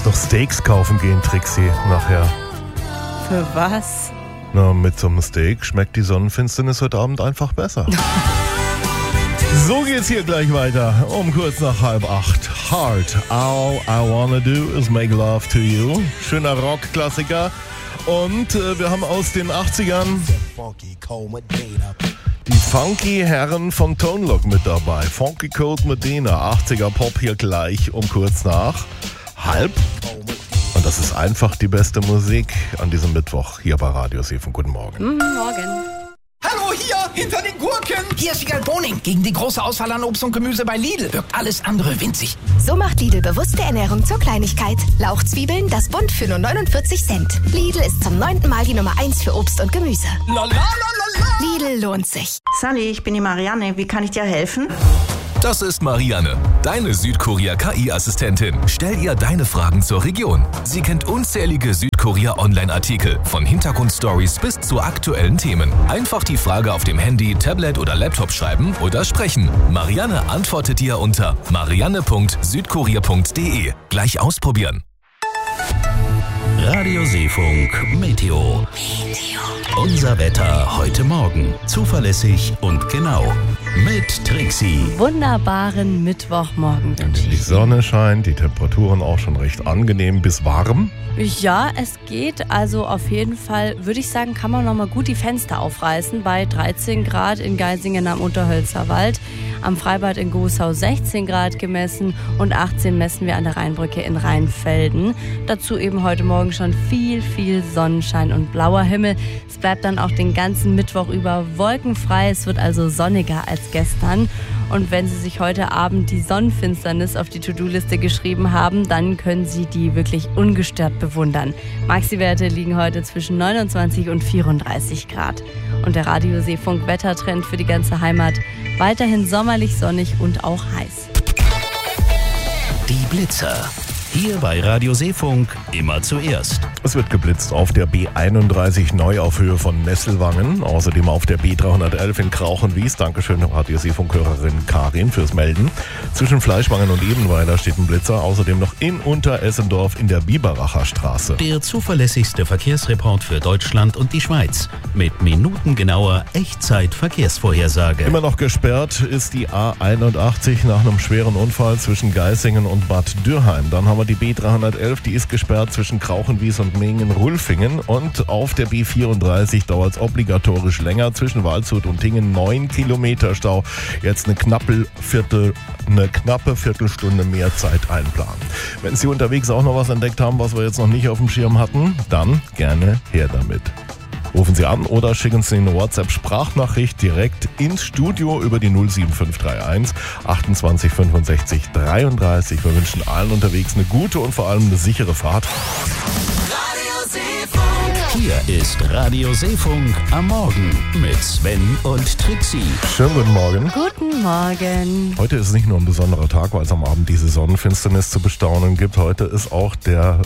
noch Steaks kaufen gehen, Trixie, nachher. Für was? Na, mit so einem Steak schmeckt die Sonnenfinsternis heute Abend einfach besser. So geht's hier gleich weiter, um kurz nach 7:30. Heart, all I wanna do is make love to you. Schöner Rock-Klassiker. Und wir haben aus den 80ern die Funky Herren von Tone Loc mit dabei. Funky Cold Medina, 80er Pop hier gleich um kurz nach 7:30. Und das ist einfach die beste Musik an diesem Mittwoch hier bei Radio Seefunk. Guten Morgen. Morgen. Hallo, hier, hinter den Gurken. Hier ist Wiegald Boning. Gegen die große Auswahl an Obst und Gemüse bei Lidl wirkt alles andere winzig. So macht Lidl bewusste Ernährung zur Kleinigkeit. Lauchzwiebeln, das Bund für nur 49 Cent. Lidl ist zum 9. Mal die Nummer 1 für Obst und Gemüse. La la la la la. Lidl lohnt sich. Sally, ich bin die Marianne. Wie kann ich dir helfen? Das ist Marianne, deine Südkorea-KI-Assistentin. Stell ihr deine Fragen zur Region. Sie kennt unzählige Südkorea-Online-Artikel, von Hintergrundstories bis zu aktuellen Themen. Einfach die Frage auf dem Handy, Tablet oder Laptop schreiben oder sprechen. Marianne antwortet dir unter marianne.südkorea.de. Gleich ausprobieren. Radio Seefunk Meteo. Unser Wetter heute Morgen. Zuverlässig und genau. Mit Trixie. Wunderbaren Mittwochmorgen wünsche Die ich. Sonne scheint, die Temperaturen auch schon recht angenehm bis warm. Ja, es geht. Also auf jeden Fall, würde ich sagen, kann man nochmal gut die Fenster aufreißen. Bei 13 Grad in Geisingen am Unterhölzer Wald. Am Freibad in Gosau 16 Grad gemessen und 18 messen wir an der Rheinbrücke in Rheinfelden. Dazu eben heute Morgen schon viel Sonnenschein und blauer Himmel. Es bleibt dann auch den ganzen Mittwoch über wolkenfrei. Es wird also sonniger als gestern. Und wenn Sie sich heute Abend die Sonnenfinsternis auf die To-Do-Liste geschrieben haben, dann können Sie die wirklich ungestört bewundern. Maxi-Werte liegen heute zwischen 29 und 34 Grad. Und der Radio Seefunk Wettertrend für die ganze Heimat: weiterhin sommerlich, sonnig und auch heiß. Die Blitzer. Hier bei Radio Seefunk immer zuerst. Es wird geblitzt auf der B31 neu auf Höhe von Nesselwangen. Außerdem auf der B311 in Krauchenwies. Dankeschön, Radio Seefunk-Hörerin Karin, fürs Melden. Zwischen Fleischwangen und Ebenweiler steht ein Blitzer. Außerdem noch in Unteressendorf in der Biberacher Straße. Der zuverlässigste Verkehrsreport für Deutschland und die Schweiz. Mit minutengenauer Echtzeit-Verkehrsvorhersage. Immer noch gesperrt ist die A81 nach einem schweren Unfall zwischen Geisingen und Bad Dürheim. Dann haben wir die B311, die ist gesperrt zwischen Krauchenwies und Mengen-Rulfingen. Und auf der B34 dauert es obligatorisch länger. Zwischen Waldshut und Tingen 9 Kilometer Stau. Jetzt eine knappe Viertelstunde mehr Zeit einplanen. Wenn Sie unterwegs auch noch was entdeckt haben, was wir jetzt noch nicht auf dem Schirm hatten, dann gerne her damit. Rufen Sie an oder schicken Sie eine WhatsApp-Sprachnachricht direkt ins Studio über die 07531 28 65 33. Wir wünschen allen unterwegs eine gute und vor allem eine sichere Fahrt. Hier ist Radio Seefunk am Morgen mit Sven und Trixie. Schönen guten Morgen. Guten Morgen. Heute ist nicht nur ein besonderer Tag, weil es am Abend diese Sonnenfinsternis zu bestaunen gibt. Heute ist auch der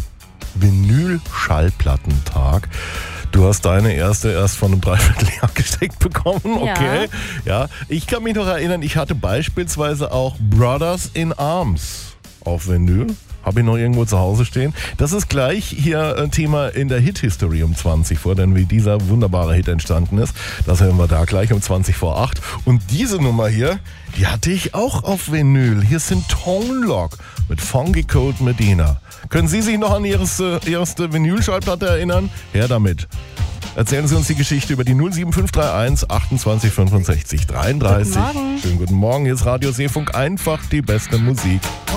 Vinyl-Schallplattentag. Du hast deine erste erst vor einem Dreivierteljahr gesteckt bekommen, okay? Ja. Ich kann mich noch erinnern, ich hatte beispielsweise auch Brothers in Arms auf Vinyl. Habe ich noch irgendwo zu Hause stehen. Das ist gleich hier ein Thema in der Hit-History um 20 vor, denn wie dieser wunderbare Hit entstanden ist, das hören wir da gleich um 20 vor 8. Und diese Nummer hier, die hatte ich auch auf Vinyl. Hier sind Tone Loc mit Funky Cold Medina. Können Sie sich noch an Ihre erste Vinyl-Schallplatte erinnern? Her damit. Erzählen Sie uns die Geschichte über die 07531 28 65 33. Guten Morgen. Schönen guten Morgen, hier ist Radio Seefunk, einfach die beste Musik.